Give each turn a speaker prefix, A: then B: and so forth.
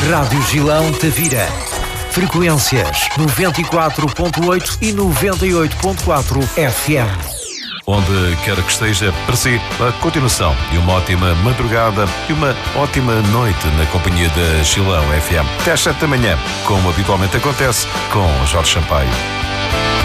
A: Rádio Gilão Tavira. Frequências 94.8 e 98.4 FM.
B: Onde quer que esteja, para si, a continuação de uma ótima madrugada e uma ótima noite na companhia da Gilão FM. Até às 7 da manhã, como habitualmente acontece, com Jorge Sampaio.